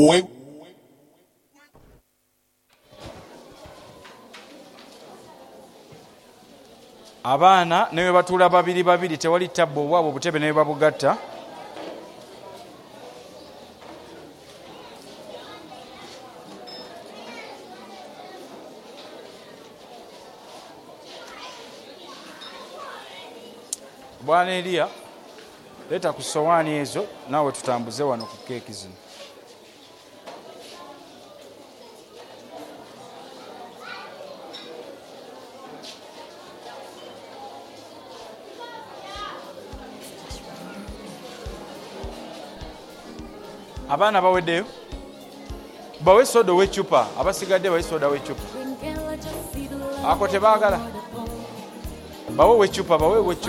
Abaana ne bwe batuula babiri babiri tewali tabbo obwabwe obutebe ne bwe babugatta. Bwana Eliya leeta ku sowaani ezo naawe tutambuze wano ku keeki zino. Abaana baweddeyo bawe soda w'eccupa, abasigadde bawe soda w'eccupa. Ako tebaagala bawe w'eccupa, bawe w'eccupa.